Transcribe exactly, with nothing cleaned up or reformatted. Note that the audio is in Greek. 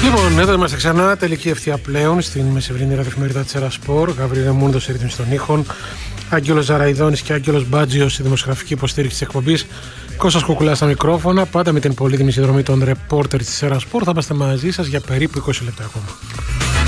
Λοιπόν, εδώ είμαστε ξανά, τελική ευθεία πλέον στην μεσημερινή ραδιοφημερίδα της Έρα Σπορ. Γαβρίλα Μούρντος, η ρύθμιση των ήχων. Άγγελος Ζαραϊδόνης και Άγγελος Μπάτζιος, η δημοσιογραφική υποστήριξη της εκπομπής. Κώστας Κουκουλάς στα μικρόφωνα. Πάντα με την πολύτιμη συνδρομή των ρεπόρτερ της Έρα Σπορ. Θα είμαστε μαζί σας για περίπου είκοσι λεπτά ακόμα.